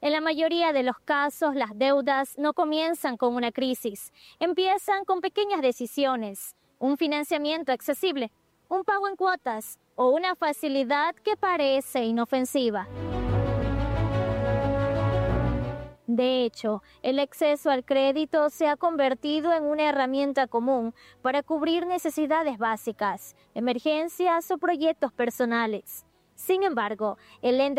En la mayoría de los casos, las deudas no comienzan con una crisis, empiezan con pequeñas decisiones, un financiamiento accesible, un pago en cuotas o una facilidad que parece inofensiva. De hecho, el acceso al crédito se ha convertido en una herramienta común para cubrir necesidades básicas, emergencias o proyectos personales. Sin embargo, el